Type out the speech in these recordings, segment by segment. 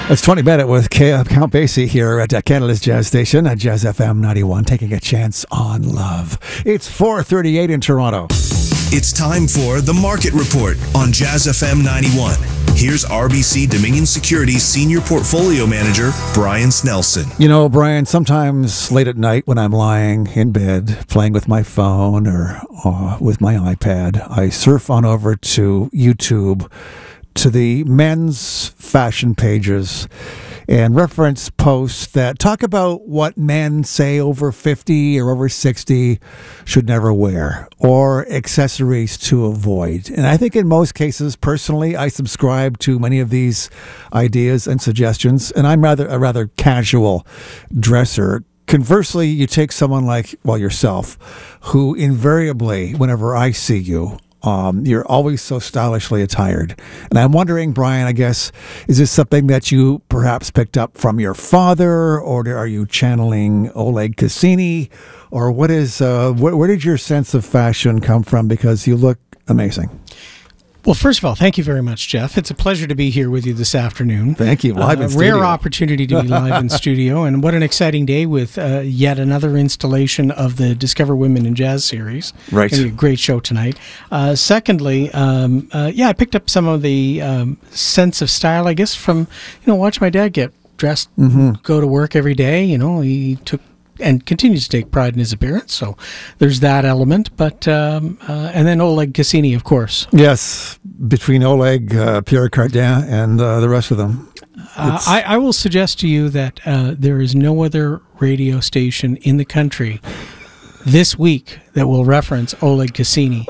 It's 20 Minute with Count Basie here at Canada's Jazz Station at Jazz FM 91, taking a chance on love. It's 4:38 in Toronto. It's time for The Market Report on Jazz FM 91. Here's RBC Dominion Securities Senior Portfolio Manager, Brian Snelson. You know, Brian, sometimes late at night when I'm lying in bed, playing with my phone or with my iPad, I surf on over to YouTube to the men's fashion pages and reference posts that talk about what men, say, over 50 or over 60 should never wear, or accessories to avoid. And I think in most cases, personally, I subscribe to many of these ideas and suggestions, and I'm a rather casual dresser. Conversely, you take someone like, well, yourself, who invariably, whenever I see you, you're always so stylishly attired. And I'm wondering, Brian, I guess, is this something that you perhaps picked up from your father, or are you channeling Oleg Cassini, or what is, where did your sense of fashion come from? Because you look amazing. Well, first of all, thank you very much, Jeff. It's a pleasure to be here with you this afternoon. Thank you. Live in studio. Rare opportunity to be live in studio, and what an exciting day with yet another installation of the Discover Women in Jazz series. Right. It's going to be a great show tonight. Secondly, I picked up some of the sense of style, I guess, from, watching my dad get dressed, go to work every day. He took and continues to take pride in his appearance, so there's that element. But and then Oleg Cassini, of course. Yes, between Oleg, Pierre Cardin, and the rest of them. I will suggest to you that there is no other radio station in the country this week that will reference Oleg Cassini.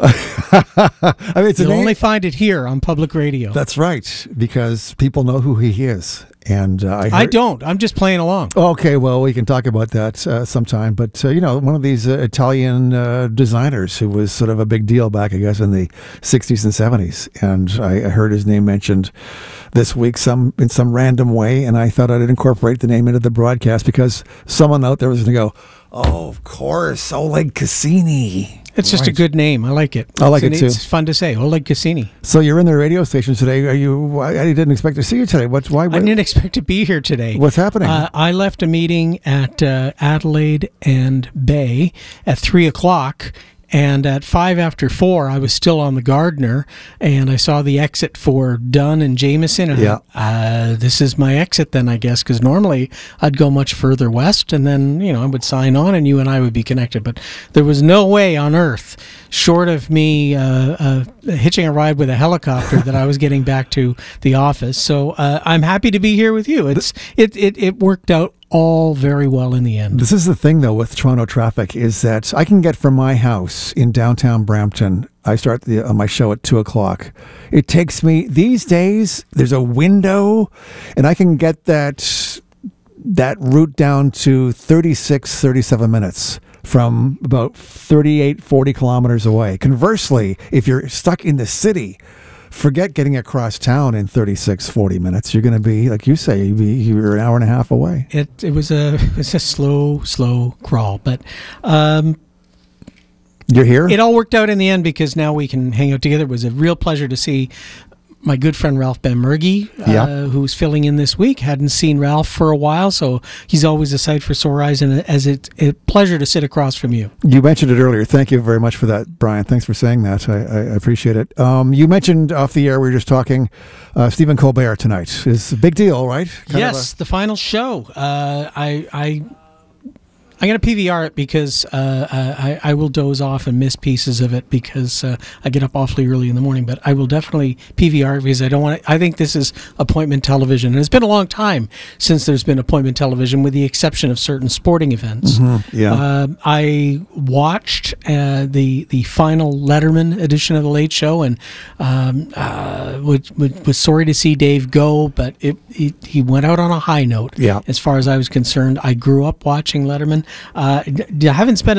I mean, you'll only find it here on public radio. That's right, because people know who he is. And I don't. I'm just playing along. Okay, well, we can talk about that sometime. But, one of these Italian designers who was sort of a big deal back, I guess, in the 60s and 70s. And I heard his name mentioned this week in some random way. And I thought I'd incorporate the name into the broadcast because someone out there was going to go, oh, of course, Oleg Cassini. It's just a good name. I like it. I like it too. It's fun to say, Oleg Cassini. So you're in the radio station today. I didn't expect to see you today. Why? I didn't expect to be here today. What's happening? I left a meeting at Adelaide and Bay at 3 o'clock. And at 5 after 4, I was still on the Gardner, and I saw the exit for Dunn and Jameson. And this is my exit then, I guess, because normally I'd go much further west, and then, I would sign on, and you and I would be connected. But there was no way on earth, short of me hitching a ride with a helicopter, that I was getting back to the office. So I'm happy to be here with you. It worked out all very well in the end. This is the thing, though, with Toronto traffic, is that I can get from my house in downtown Brampton, I start my show at 2 o'clock. It takes me, these days, there's a window, and I can get that route down to 36, 37 minutes from about 38, 40 kilometers away. Conversely, if you're stuck in the city, forget getting across town in 36, 40 minutes. You're going to be, like you say, you're an hour and a half away. It was a slow crawl, but you're here? It all worked out in the end because now we can hang out together. It was a real pleasure to see my good friend Ralph Benmergui, who's filling in this week. Hadn't seen Ralph for a while, so he's always a sight for sore eyes, and it's a pleasure to sit across from you. You mentioned it earlier. Thank you very much for that, Brian. Thanks for saying that. I appreciate it. You mentioned off the air, we were just talking, Stephen Colbert tonight. It's a big deal, right? Yes, the final show. I'm going to PVR it because I will doze off and miss pieces of it because I get up awfully early in the morning. But I will definitely PVR it because I don't want to. I think this is appointment television, and it's been a long time since there's been appointment television, with the exception of certain sporting events. I watched the final Letterman edition of the Late Show, and was sorry to see Dave go, but he went out on a high note. Yeah. As far as I was concerned, I grew up watching Letterman. I haven't spent